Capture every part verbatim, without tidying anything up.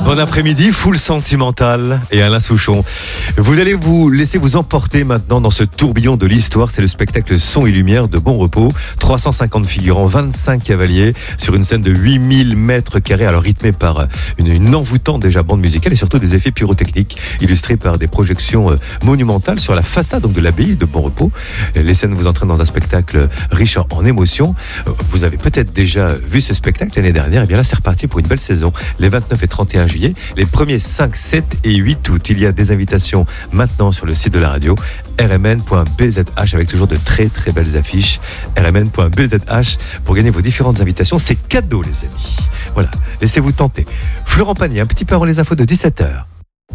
Bon après-midi, full sentimental et Alain Souchon. Vous allez vous laisser vous emporter maintenant dans ce tourbillon de l'histoire. C'est le spectacle Son et Lumière de Bon Repos. trois cent cinquante figurants, vingt-cinq cavaliers sur une scène de huit mille mètres carrés, alors rythmée par une, une envoûtante déjà bande musicale et surtout des effets pyrotechniques illustrés par des projections monumentales sur la façade donc, de l'abbaye de Bon Repos. Les scènes vous entraînent dans un spectacle riche en émotions. Vous avez peut-être déjà vu ce spectacle l'année dernière. Et bien là, c'est reparti pour une belle saison. Les vingt-neuf et trente et un juillet, les premiers cinq, sept et huit août. Il y a des invitations maintenant sur le site de la radio, r m n point b z h, avec toujours de très très belles affiches. r m n point b z h pour gagner vos différentes invitations. C'est cadeau, les amis. Voilà, laissez-vous tenter. Florent Pagny, un petit peu avant les infos de dix-sept heures.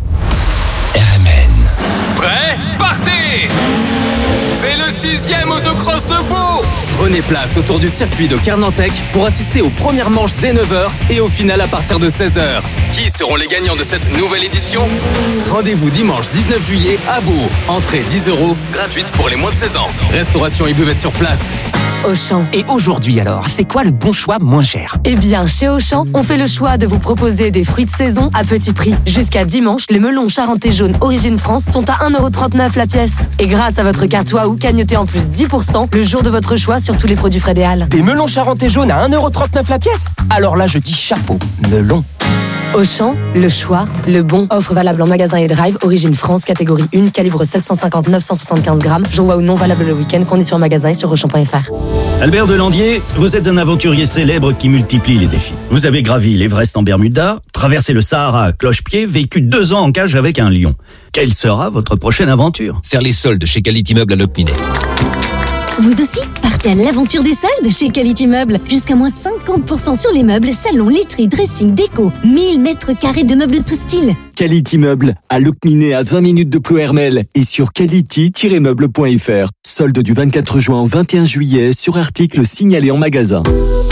R M N. Prêt? Partez! C'est le sixième autocross de Beau. Prenez place autour du circuit de Kernantec pour assister aux premières manches dès neuf heures et au final à partir de seize heures. Qui seront les gagnants de cette nouvelle édition? Rendez-vous dimanche dix-neuf juillet à Beau. Entrée dix euros, gratuite pour les moins de seize ans. Restauration et buvette sur place. Auchan. Et aujourd'hui alors, c'est quoi le bon choix moins cher? Eh bien, chez Auchan, on fait le choix de vous proposer des fruits de saison à petit prix. Jusqu'à dimanche, les melons charentais jaunes Origine France sont à un euro trente-neuf la pièce. Et grâce à votre carte Waouh, cagnotez en plus dix pour cent le jour de votre choix sur tous les produits Frédéal. Des melons charentais jaunes à un euro trente-neuf la pièce? Alors là, je dis chapeau, melon. Auchan, le choix, le bon. Offre valable en magasin et drive, Origine France, catégorie un, calibre sept cent cinquante neuf cent soixante-quinze grammes. Jour Waouh non valable le week-end, conditions en magasin et sur auchan point f r. Albert Delandier, vous êtes un aventurier célèbre qui multiplie les défis. Vous avez gravi l'Everest en Bermuda, traversé le Sahara à cloche-pied, vécu deux ans en cage avec un lion. Quelle sera votre prochaine aventure? Faire les soldes chez Qualité Meubles à Locminé. Vous aussi, partez à l'aventure des soldes chez Qualité Meubles. Jusqu'à moins cinquante pour cent sur les meubles, salons, literie, dressing, déco. mille mètres carrés de meubles tout style. Qualité Meubles, à Locminé, à vingt minutes de Ploërmel et sur quality tiret meubles point f r. Solde du vingt-quatre juin au vingt et un juillet sur articles signalés en magasin.